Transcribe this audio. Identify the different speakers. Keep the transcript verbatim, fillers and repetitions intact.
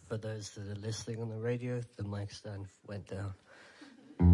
Speaker 1: For those that are listening on the radio, the mic stand went down.